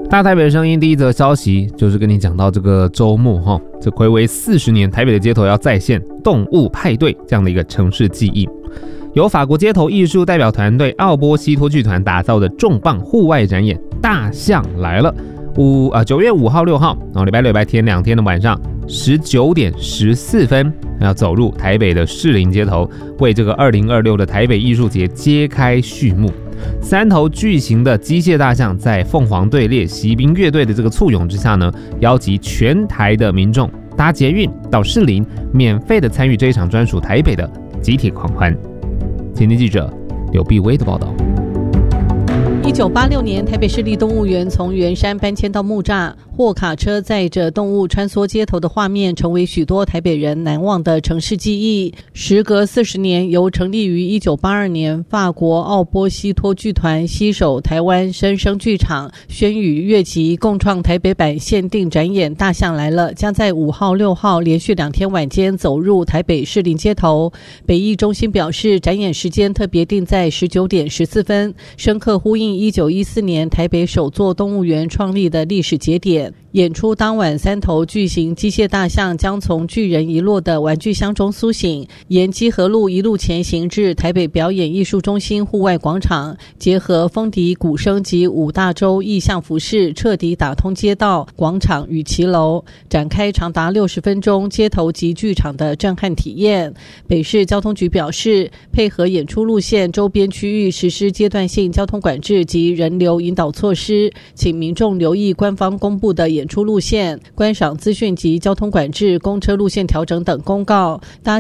大台北的声音第一则消息就是跟你讲到这个周末这睽违40年，台北的街头要再现动物派对这样的一个城市记忆。由法国街头艺术代表团队奥波西托剧团打造的重磅户外展演《大象来了》9月5号、6号，礼拜六、礼拜天2天的晚上19点14分，要走入台北的士林街头，为这个2026的台北艺术节揭开序幕。3头巨型的机械大象在凤凰队列骑兵乐队的这个簇拥之下呢，邀集全台的民众搭捷运到士林，免费的参与这一场专属台北的集体狂欢。前天记者刘碧威的报道。 1986年，台北市立动物园从圆山搬迁到木栅，货卡车载着动物穿梭街头的画面，成为许多台北人难忘的城市记忆。时隔40年，由成立于1982年法国奥波西托剧团携手台湾声声剧场、轩宇乐集共创台北版限定展演《大象来了》，将在5号、6号连续2天晚间走入台北士林街头。北艺中心表示，展演时间特别定在19点14分，深刻呼应1914年台北首座动物园创立的历史节点。演出当晚，3头巨型机械大象将从巨人遗落的玩具箱中苏醒，沿基河路一路前行至台北表演艺术中心户外广场，结合风笛、鼓声及5大洲意象服饰，彻底打通街道、广场与骑楼，展开长达60分钟街头及剧场的震撼体验。北市交通局表示，配合演出路线周边区域实施阶段性交通管制及人流引导措施，请民众留意官方公布的演出路线、观赏资讯及交通管制、公车路线调整等公告。